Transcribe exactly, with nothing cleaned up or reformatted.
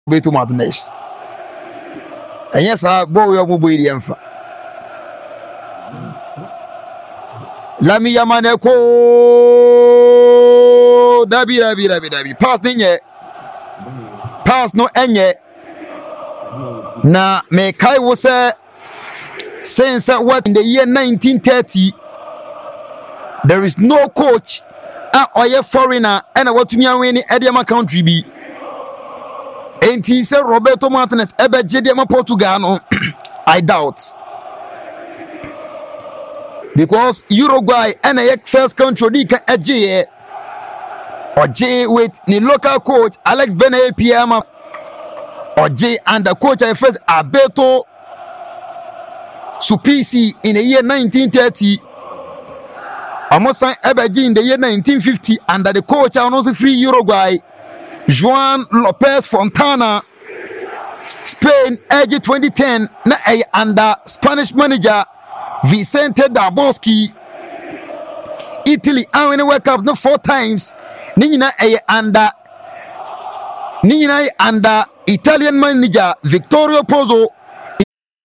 Roberto Martinez. And yes, I boy your mobile emfa. Lami Yamaneko Dabi Dabi Dabi Dabi. Pass ninye. Pass no enye. Na me kai wo say since what in the year nineteen thirty there is no coach a oye foreigner and what me win Ediama country be. And he said Roberto Martinez ebe Ediama Portugal no I doubt. Because Uruguay and a first country di can edge or J with the local coach Alex Bene P M or J and the coach I first Alberto Supisi in the year nineteen thirty. Amosan Ebeji in the year nineteen fifty under the coach and also free Uruguay Juan Lopez Fontana. Spain edge twenty ten na a under Spanish manager Vicente Daboski. Italy I win World Cup no four times. Nina a under Nina under Italian manager Vittorio Pozzo.